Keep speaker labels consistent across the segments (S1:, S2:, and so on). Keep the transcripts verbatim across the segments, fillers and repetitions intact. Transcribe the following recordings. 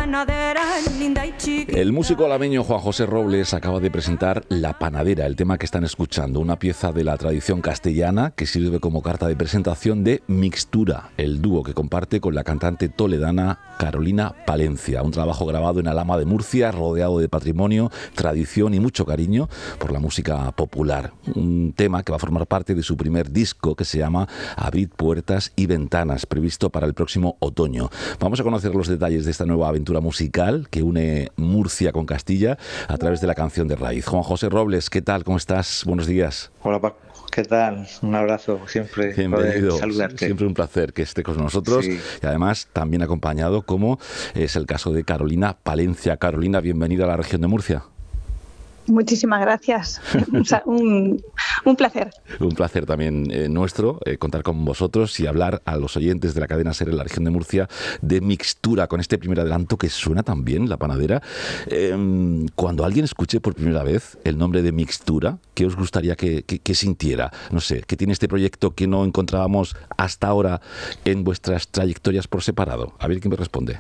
S1: panadera linda y chiquita.
S2: El músico alameño Juan José Robles acaba de presentar La Panadera, el tema que están escuchando, una pieza de la tradición castellana que sirve como carta de presentación de Mixtura, el dúo que comparte con la cantante toledana Carolina Palencia. Un trabajo grabado en Alhama de Murcia, rodeado de patrimonio, tradición y mucho cariño por la música popular. Un tema que va a formar parte de su primer disco que se llama Abrid puertas y ventanas, previsto para el próximo otoño. Vamos a conocer los detalles de esta nueva aventura musical que une Murcia con Castilla a través de la canción de raíz. Juan José Robles, ¿qué tal? ¿Cómo estás? Buenos días.
S3: Hola Paco, ¿qué tal? Un abrazo, siempre
S2: Bienvenido.
S3: poder saludarte.
S2: Siempre un placer que esté con nosotros, sí. Y además también acompañado, como es el caso de Carolina Palencia. Carolina, bienvenida a la región de Murcia.
S4: Muchísimas gracias. un, un placer.
S2: Un placer también eh, nuestro eh, contar con vosotros y hablar a los oyentes de la cadena SER en la región de Murcia de Mixtura, con este primer adelanto que suena tan bien, La Panadera. Eh, cuando alguien escuche por primera vez el nombre de Mixtura, ¿qué os gustaría que, que, que sintiera? No sé, ¿qué tiene este proyecto que no encontrábamos hasta ahora en vuestras trayectorias por separado? A ver quién me responde.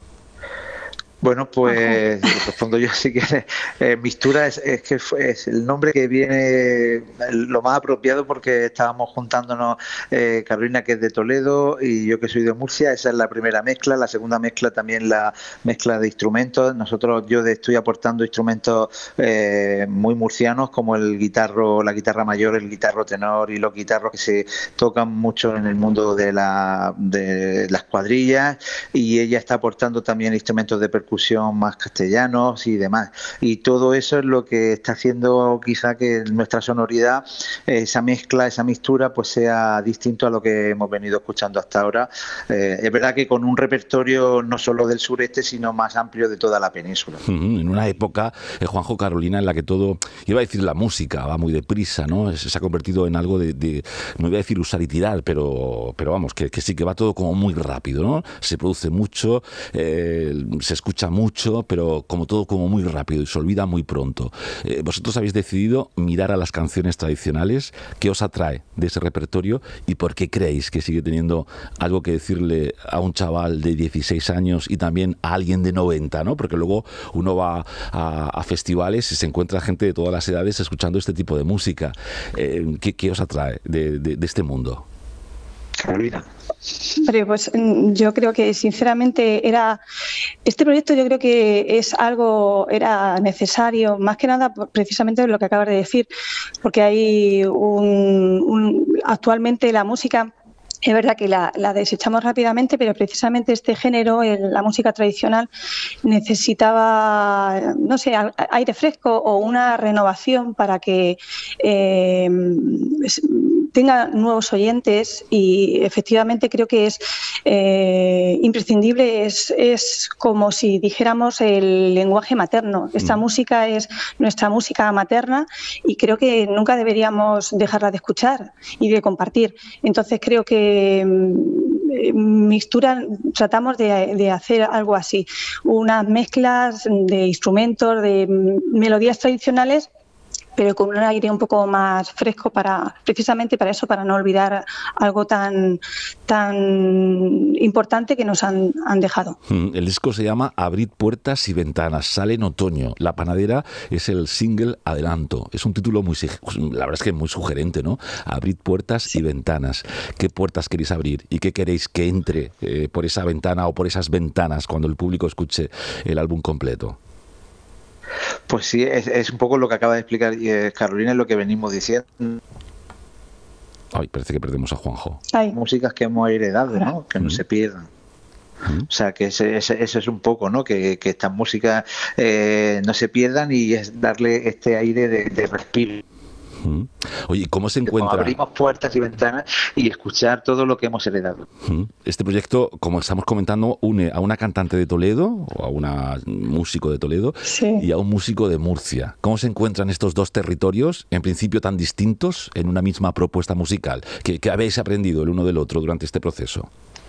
S3: Bueno, pues respondo yo si quieres. Eh, Mixtura es, es que fue, es el nombre que viene lo más apropiado porque estábamos juntándonos, eh, Carolina, que es de Toledo, y yo que soy de Murcia. Esa es la primera mezcla. La segunda mezcla también la mezcla de instrumentos. Nosotros, yo estoy aportando instrumentos eh, muy murcianos, como el guitarro, la guitarra mayor, el guitarro tenor y los guitarros que se tocan mucho en el mundo de, la, de las cuadrillas, y ella está aportando también instrumentos de percusión más castellanos y demás, y todo eso es lo que está haciendo quizá que nuestra sonoridad, esa mezcla, esa mixtura, pues sea distinto a lo que hemos venido escuchando hasta ahora. Eh, es verdad que con un repertorio no solo del sureste, sino más amplio de toda la península.
S2: Uh-huh. En una época, eh, Juanjo, Carolina, en la que todo, iba a decir la música, va muy deprisa, ¿no? Se ha convertido en algo de, de no iba a decir usar y tirar, pero, pero vamos, que, que sí que va todo como muy rápido, ¿no? Se produce mucho, eh, se escucha mucho, pero como todo como muy rápido y se olvida muy pronto. Eh, vosotros habéis decidido mirar a las canciones tradicionales. ¿Qué os atrae de ese repertorio y por qué creéis que sigue teniendo algo que decirle a un chaval de dieciséis años y también a alguien de noventa, ¿no? Porque luego uno va a, a festivales y se encuentra gente de todas las edades escuchando este tipo de música. Eh, ¿qué, ¿Qué os atrae de, de, de este mundo?
S3: Carolina.
S4: Pero pues yo creo que sinceramente era este proyecto, yo creo que es algo, era necesario, más que nada precisamente lo que acabas de decir, porque hay un, un actualmente la música, es verdad que la, la desechamos rápidamente, pero precisamente este género, el, la música tradicional, necesitaba, no sé, aire fresco o una renovación para que eh, tenga nuevos oyentes, y efectivamente creo que es eh, imprescindible, es, es como si dijéramos el lenguaje materno. Esta mm. música es nuestra música materna y creo que nunca deberíamos dejarla de escuchar y de compartir. Entonces creo que Eh, Mixtura tratamos de, de hacer algo así, unas mezclas de instrumentos, de melodías tradicionales, pero con un aire un poco más fresco, para precisamente para eso, para no olvidar algo tan tan importante que nos han, han dejado.
S2: El disco se llama Abrid puertas y ventanas, sale en otoño. La Panadera es el single adelanto. Es un título muy, la verdad es que muy sugerente, ¿no? Abrid puertas sí. y ventanas. ¿Qué puertas queréis abrir y qué queréis que entre eh, por esa ventana o por esas ventanas cuando el público escuche el álbum completo?
S3: Pues sí, es, es un poco lo que acaba de explicar eh, Carolina, es lo que venimos diciendo.
S2: Ay, parece que perdemos a Juanjo.
S3: Hay músicas que hemos heredado, ¿no? Que no mm. se pierdan. Mm. O sea, que ese, ese, eso es un poco, ¿no? Que, que estas músicas eh, no se pierdan, y es darle este aire de, de respiro.
S2: Oye, ¿cómo se encuentra?
S3: Abrimos puertas y ventanas y escuchar todo lo que hemos heredado.
S2: Este proyecto, como estamos comentando, une a una cantante de Toledo, o a un músico de Toledo, sí. y a un músico de Murcia. ¿Cómo se encuentran estos dos territorios, en principio tan distintos, en una misma propuesta musical? ¿Qué, qué habéis aprendido el uno del otro durante este proceso?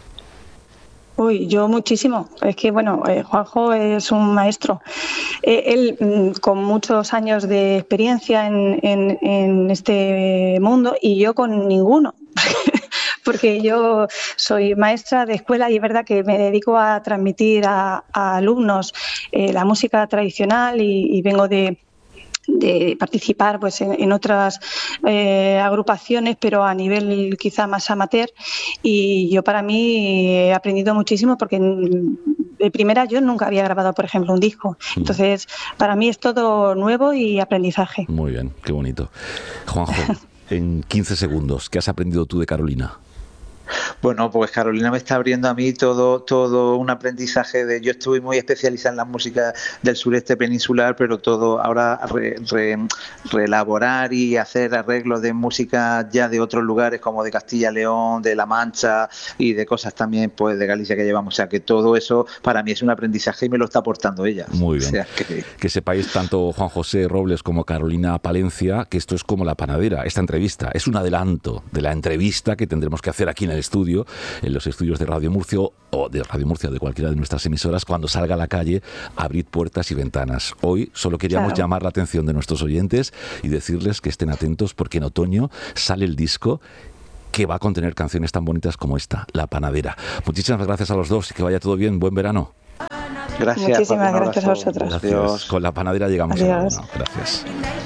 S4: Uy, yo muchísimo. Es que, bueno, eh, Juanjo es un maestro. Eh, él, mm, con muchos años de experiencia en, en, en este mundo, y yo con ninguno. porque yo soy maestra de escuela y es verdad que me dedico a transmitir a, a alumnos eh, la música tradicional y, y vengo de de participar pues en, en otras eh, agrupaciones, pero a nivel quizá más amateur, y yo para mí he aprendido muchísimo porque de primera yo nunca había grabado, por ejemplo, un disco, entonces para mí es todo nuevo y aprendizaje.
S2: Muy bien, qué bonito. Juanjo, en quince segundos, ¿qué has aprendido tú de Carolina?
S3: Bueno, pues Carolina me está abriendo a mí todo, todo un aprendizaje de... Yo estuve muy especializada en la música del sureste peninsular, pero todo ahora re, re, reelaborar y hacer arreglos de música ya de otros lugares como de Castilla y León, de La Mancha y de cosas también pues de Galicia que llevamos. O sea que todo eso para mí es un aprendizaje y me lo está aportando ella.
S2: Muy bien.
S3: O sea, que...
S2: que sepáis tanto Juan José Robles como Carolina Palencia que esto es como La Panadera. Esta entrevista es un adelanto de la entrevista que tendremos que hacer aquí en el estudio, en los estudios de Radio Murcia o de Radio Murcia o de cualquiera de nuestras emisoras, cuando salga a la calle, abrid puertas y ventanas. Hoy solo queríamos claro. llamar la atención de nuestros oyentes y decirles que estén atentos porque en otoño sale el disco que va a contener canciones tan bonitas como esta, La Panadera. Muchísimas gracias a los dos y que vaya todo bien. Buen verano.
S3: Gracias.
S4: Muchísimas gracias a vosotros.
S2: Gracias. Con La Panadera llegamos
S4: Adiós.
S2: a verano. Gracias.